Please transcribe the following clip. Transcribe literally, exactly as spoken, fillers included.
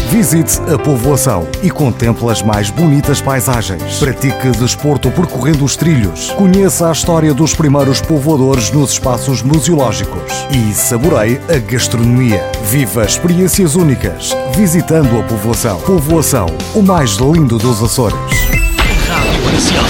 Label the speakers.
Speaker 1: Visite a povoação e contemple as mais bonitas paisagens. Pratique desporto percorrendo os trilhos. Conheça a história dos primeiros povoadores nos espaços museológicos. E saboreie a gastronomia. Viva experiências únicas visitando a povoação. Povoação, o mais lindo dos Açores.
Speaker 2: Rádio Comercial.